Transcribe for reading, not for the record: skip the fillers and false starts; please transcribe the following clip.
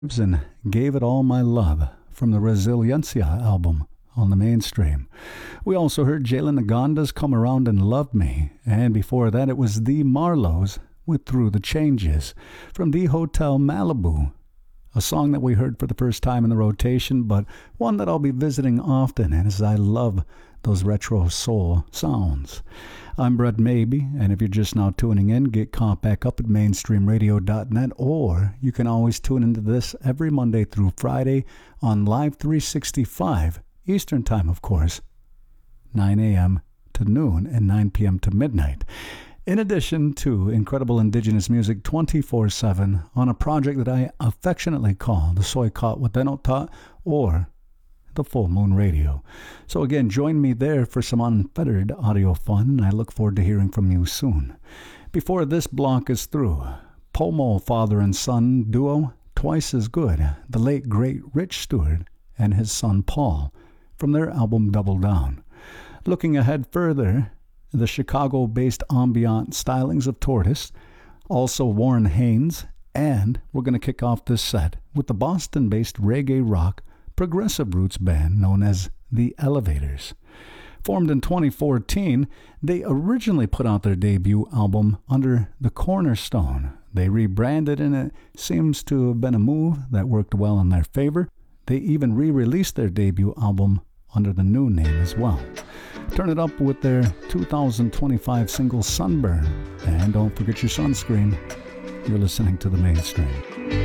and Gave It All My Love from the Resiliencia album on the Mainstream. We also heard Jalen Naganda's Come Around and Love Me, and before that it was the Marlows with Through the Changes from the Hotel Malibu, a song that we heard for the first time in the rotation, but one that I'll be visiting often as I love those retro soul sounds. I'm Brett Maybe, and if you're just now tuning in, get caught back up at mainstreamradio.net, or you can always tune into this every Monday through Friday on Live 365, Eastern Time, of course, 9 a.m. to noon and 9 p.m. to midnight. In addition to incredible indigenous music 24/7 on a project that I affectionately call the Soykot Wadenota, or the Full Moon Radio. So again, join me there for some unfettered audio fun, and I look forward to hearing from you soon. Before this block is through, Pomo father and son duo, Twice as Good, the late great Rich Stewart and his son Paul, from their album Double Down. Looking ahead further, the Chicago-based ambient stylings of Tortoise, also Warren Haynes, and we're going to kick off this set with the Boston-based reggae rock progressive roots band known as The Elevators. Formed in 2014, they originally put out their debut album under the Cornerstone. They rebranded, and it seems to have been a move that worked well in their favor. They even re-released their debut album under the new name as well. Turn it up with their 2025 single Sunburn, and don't forget your sunscreen. You're listening to The Mainstream.